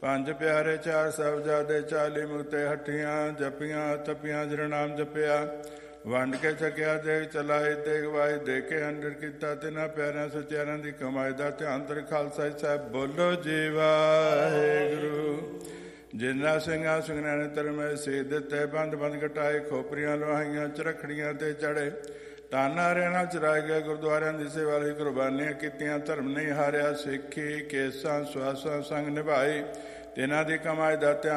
ਪੰਜ ਪਿਆਰੇ ਚਾਰ ਸਾਹਿਬਜ਼ਾਦੇ 40 ਮੁਕਤੇ ਹੱਠੀਆਂ ਜਪੀਆਂ ਤਪੀਆਂ ਜਿਨ ਨਾਮ ਜਪਿਆ। ਵੰਡ ਕੇ ਛਕਿਆ ਦੇਖ ਚਲਾਈ ਤੇਗ ਵਾਈ ਦੇ ਕੇ ਅੰਦਰ ਕੀਤਾ ਤਿੰਨਾਂ ਪਿਆਰਿਆਂ ਸੁਚਿਆਰਿਆਂ ਦੀ ਕਮਾਈ ਦਾ ਧਿਆਨ ਤੇਰੇ ਖਾਲਸਾ ਸਾਹਿਬ। ਬੋਲੋ ਜੀ ਵਾਹਿਗੁਰੂ। ਜਿਨ੍ਹਾਂ ਸਿੰਘਾਂ ਸਿੰਘਾਂ ਨੇ ਧਰਮੇ ਸੀਸ ਦਿੱਤੇ ਬੰਦ ਬੰਦ ਘਟਾਏ ਖੋਪਰੀਆਂ ਲੋਹਾਈਆਂ ਚਰਖੜੀਆਂ ਤੇ ਚੜੇ ਤਾਨਾ ਰਹਿਣਾ ਚਰਾਏ ਗਏ ਗੁਰਦੁਆਰਿਆਂ ਦੀ ਸੇਵਾ ਲਈ ਕੁਰਬਾਨੀਆਂ ਕੀਤੀਆਂ ਧਰਮ ਨਹੀਂ ਹਾਰਿਆ ਸਿੱਖੀ ਕੇਸਾਂ ਸਵਾਸਾਂ ਸੰਗ ਨਿਭਾਈ ਤਿੰਨਾਂ ਦੀ ਕਮਾਈ ਦਾ ਧਿਆਨ